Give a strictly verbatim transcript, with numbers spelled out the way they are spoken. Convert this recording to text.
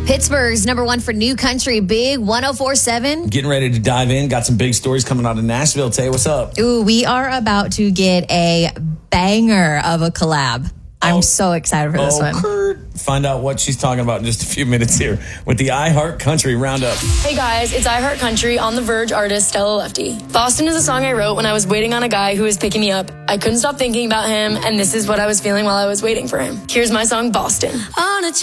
Pittsburgh's number one for new country, Big one oh four point seven. Getting ready to dive in. Got some big stories coming out of Nashville. Tay, what's up? Ooh, we are about to get a banger of a collab. I'm oh, so excited for this oh, one. Kurt. Find out what she's talking about in just a few minutes here with the iHeart Country Roundup. Hey guys, it's iHeart Country on the Verge artist Stella Lefty. Boston is a song I wrote when I was waiting on a guy who was picking me up. I couldn't stop thinking about him, and this is what I was feeling while I was waiting for him. Here's my song, Boston. On a